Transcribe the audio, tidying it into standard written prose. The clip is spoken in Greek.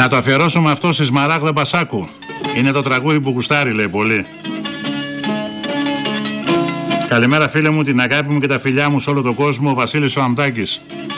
Να το αφιερώσουμε αυτό στη Σμαράγδα Μπασάκου. Είναι το τραγούδι που γουστάρει, λέει πολύ. Καλημέρα φίλε μου, την αγάπη μου και τα φιλιά μου σε όλο τον κόσμο, ο Βασίλης ο Αμτάκης.